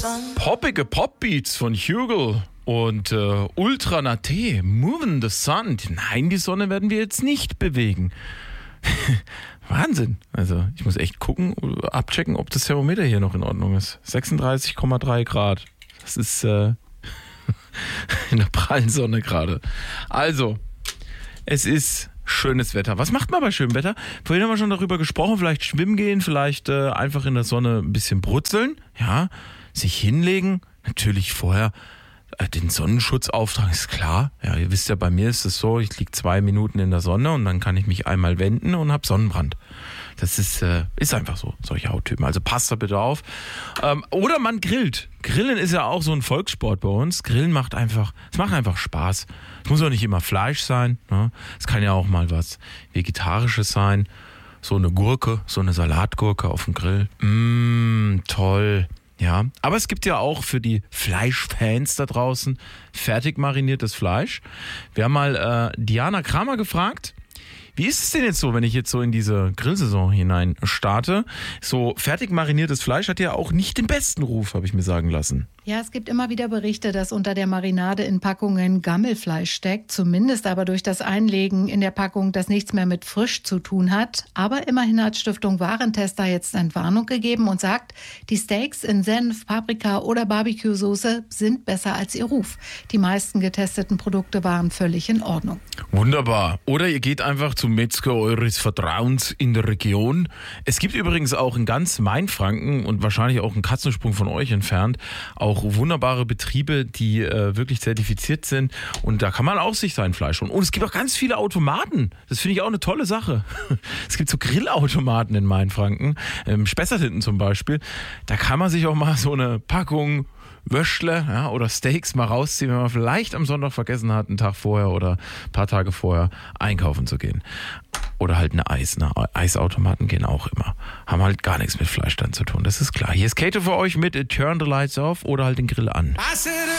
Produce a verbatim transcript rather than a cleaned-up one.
Poppige Popbeats von Hugel und äh, Ultra Nate, Moving the Sun. Nein, die Sonne werden wir jetzt nicht bewegen. Wahnsinn. Also ich muss echt gucken, abchecken, ob das Thermometer hier noch in Ordnung ist. sechsunddreißig Komma drei Grad. Das ist äh, in der prallen Sonne gerade. Also, es ist schönes Wetter. Was macht man bei schönem Wetter? Vorhin haben wir schon darüber gesprochen, vielleicht schwimmen gehen, vielleicht äh, einfach in der Sonne ein bisschen brutzeln, ja, sich hinlegen, natürlich vorher äh, den Sonnenschutz auftragen, ist klar. Ja, ihr wisst ja, bei mir ist es so, ich liege zwei Minuten in der Sonne und dann kann ich mich einmal wenden und habe Sonnenbrand. Das ist, äh, ist einfach so, solche Hauttypen. Also passt da bitte auf. Ähm, oder man grillt. Grillen ist ja auch so ein Volkssport bei uns. Grillen macht einfach, es macht einfach Spaß. Es muss auch nicht immer Fleisch sein. Ne? Es kann ja auch mal was Vegetarisches sein. So eine Gurke, so eine Salatgurke auf dem Grill. Mmh, toll. Ja, aber es gibt ja auch für die Fleischfans da draußen fertig mariniertes Fleisch. Wir haben mal äh, Diana Kramer gefragt, wie ist es denn jetzt so, wenn ich jetzt so in diese Grillsaison hinein starte? So fertig mariniertes Fleisch hat ja auch nicht den besten Ruf, habe ich mir sagen lassen. Ja, es gibt immer wieder Berichte, dass unter der Marinade in Packungen Gammelfleisch steckt. Zumindest aber durch das Einlegen in der Packung, das nichts mehr mit frisch zu tun hat. Aber immerhin hat Stiftung Warentester jetzt Entwarnung gegeben und sagt, die Steaks in Senf, Paprika oder Barbecue-Soße sind besser als ihr Ruf. Die meisten getesteten Produkte waren völlig in Ordnung. Wunderbar. Oder ihr geht einfach zum Metzger eures Vertrauens in der Region. Es gibt übrigens auch in ganz Mainfranken und wahrscheinlich auch einen Katzensprung von euch entfernt auch wunderbare Betriebe, die äh, wirklich zertifiziert sind, und da kann man auch sich sein Fleisch holen. Und es gibt auch ganz viele Automaten. Das finde ich auch eine tolle Sache. Es gibt so Grillautomaten in Mainfranken, ähm, Spessart hinten zum Beispiel. Da kann man sich auch mal so eine Packung Würstle, ja, oder Steaks mal rausziehen, wenn man vielleicht am Sonntag vergessen hat, einen Tag vorher oder ein paar Tage vorher einkaufen zu gehen. Oder halt eine Eis. Ne? Eisautomaten gehen auch immer. Haben halt gar nichts mit Fleisch dann zu tun, das ist klar. Hier ist Kato für euch mit Turn the Lights Off oder halt den Grill an.